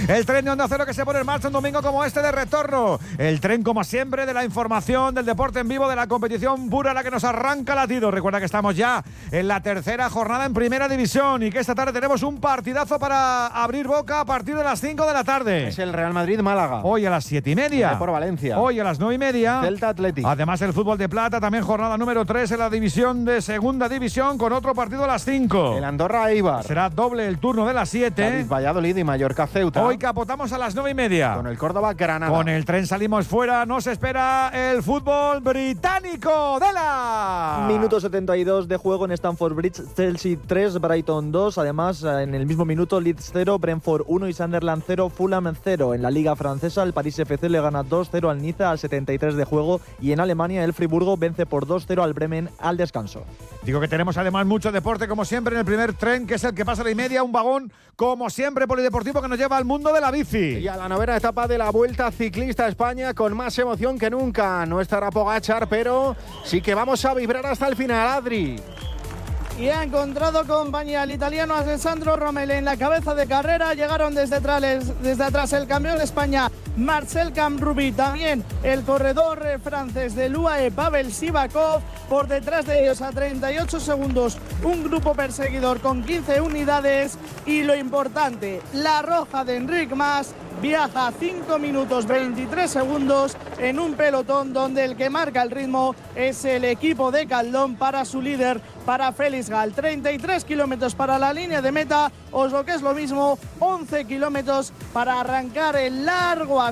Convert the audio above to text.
El tren de Onda Cero que se pone en marcha un domingo como este de retorno. El tren, como siempre, de la información, del deporte en vivo, de la competición pura, la que nos arranca latido. Recuerda que estamos ya en la tercera jornada en Primera División y que esta tarde tenemos un partidazo para abrir boca a partir de las 5 de la tarde. Es el Real Madrid-Málaga. Hoy a las 7:30. Por Valencia. Hoy a las 9:30. Celta Atlético. Además, el fútbol de plata, también jornada número 3 en la división de Segunda División, con otro partido a las 5. El Andorra-Eibar. Será doble el turno de las 7. Valladolid y Mallorca-Ceuta. Hoy capotamos a las 9:30. Con el Córdoba-Granada. Con el tren salimos fuera. Nos espera el fútbol británico de la... Minuto 72 de juego en Stamford Bridge. Chelsea 3, Brighton 2. Además, en el mismo minuto, Leeds 0, Brentford 1 y Sunderland 0, Fulham 0. En la Liga Francesa, el Paris FC le gana 2-0 al Niza al 73 de juego. Y en Alemania, el Friburgo vence por 2-0 al Bremen al descanso. Digo que tenemos además mucho deporte, como siempre, en el primer tren, que es el que pasa a la y media. Un vagón, como siempre, polideportivo que nos lleva al mundo de la bici. Y a la novena etapa de la Vuelta Ciclista a España, con más emoción que nunca. No estará Pogačar, pero sí que vamos a vibrar hasta el final, Adri. Y ha encontrado compañía el italiano Alessandro Romel en la cabeza de carrera. Llegaron desde atrás el campeón de España Marcel Camrubi, también el corredor francés del UAE Pavel Sivakov. Por detrás de ellos, a 38 segundos, un grupo perseguidor con 15 unidades. Y lo importante, la roja de Enric Mas viaja 5 minutos 23 segundos en un pelotón donde el que marca el ritmo es el equipo de Caldón para su líder, para Félix Gal. 33 kilómetros para la línea de meta, o lo que es lo mismo, 11 kilómetros para arrancar el largo